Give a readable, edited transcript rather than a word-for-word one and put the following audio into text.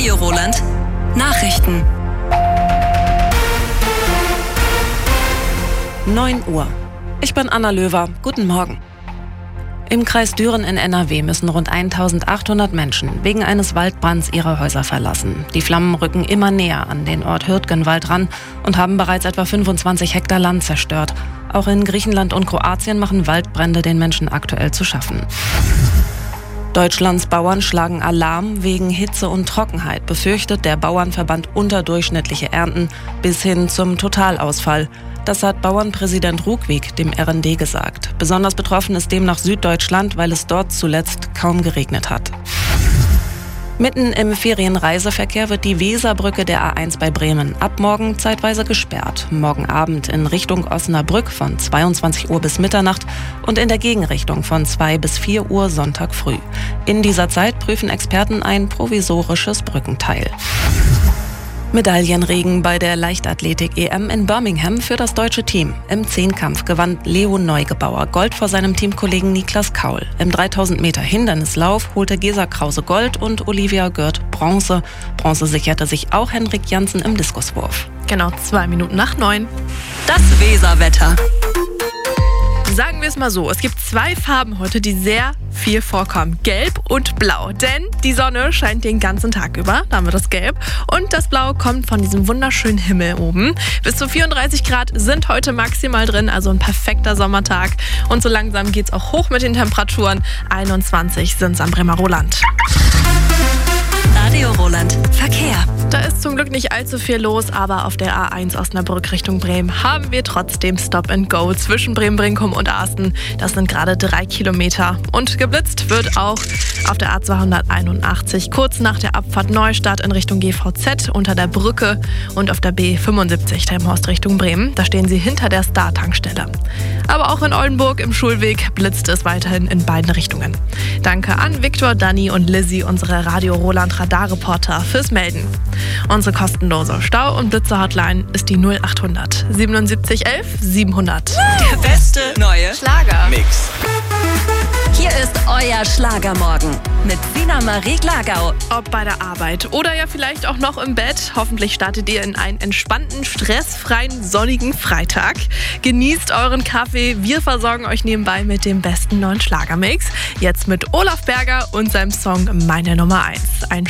Radio Roland. Nachrichten. 9 Uhr. Ich bin Anna Löwer. Guten Morgen. Im Kreis Düren in NRW müssen rund 1800 Menschen wegen eines Waldbrands ihre Häuser verlassen. Die Flammen rücken immer näher an den Ort Hürtgenwald ran und haben bereits etwa 25 Hektar Land zerstört. Auch in Griechenland und Kroatien machen Waldbrände den Menschen aktuell zu schaffen. Deutschlands Bauern schlagen Alarm wegen Hitze und Trockenheit, befürchtet der Bauernverband unterdurchschnittliche Ernten bis hin zum Totalausfall. Das hat Bauernpräsident Rugwig dem RND gesagt. Besonders betroffen ist demnach Süddeutschland, weil es dort zuletzt kaum geregnet hat. Mitten im Ferienreiseverkehr wird die Weserbrücke der A1 bei Bremen ab morgen zeitweise gesperrt. Morgen Abend in Richtung Osnabrück von 22 Uhr bis Mitternacht und in der Gegenrichtung von 2 bis 4 Uhr Sonntag früh. In dieser Zeit prüfen Experten ein provisorisches Brückenteil. Medaillenregen bei der Leichtathletik-EM in Birmingham für das deutsche Team. Im Zehnkampf gewann Leo Neugebauer Gold vor seinem Teamkollegen Niklas Kaul. Im 3000 Meter Hindernislauf holte Gesa Krause Gold und Olivia Gürt Bronze. Bronze sicherte sich auch Henrik Janssen im Diskuswurf. Genau 2 Minuten nach 9. Das Weserwetter. Sagen wir es mal so, es gibt 2 Farben heute, die sehr viel vorkommen. Gelb und Blau. Denn die Sonne scheint den ganzen Tag über. Da haben wir das Gelb. Und das Blau kommt von diesem wunderschönen Himmel oben. Bis zu 34 Grad sind heute maximal drin, also ein perfekter Sommertag. Und so langsam geht es auch hoch mit den Temperaturen. 21 sind es am Bremer Roland. Radio Roland. Verkehr. Da ist zum Glück nicht allzu viel los, aber auf der A1 Osnabrück Richtung Bremen haben wir trotzdem Stop and Go zwischen Bremen-Brinkum und Asten. Das sind gerade 3 Kilometer. Und geblitzt wird auch auf der A281 kurz nach der Abfahrt Neustadt in Richtung GVZ unter der Brücke und auf der B75 Helmhorst Richtung Bremen. Da stehen sie hinter der Star-Tankstelle. Aber auch in Oldenburg im Schulweg blitzt es weiterhin in beiden Richtungen. Danke an Viktor, Dani und Lizzie, unsere Radio Roland Radarreporter, fürs Melden. Unsere kostenlose Stau- und Blitzer-Hotline ist die 0800 77 11 700. Der beste neue Schlager. Mix. Hier ist euer Schlagermorgen mit Sina Marie Glagau. Ob bei der Arbeit oder ja vielleicht auch noch im Bett. Hoffentlich startet ihr in einen entspannten, stressfreien, sonnigen Freitag. Genießt euren Kaffee. Wir versorgen euch nebenbei mit dem besten neuen Schlagermix. Jetzt mit Olaf Berger und seinem Song Meine Nummer 1. Ein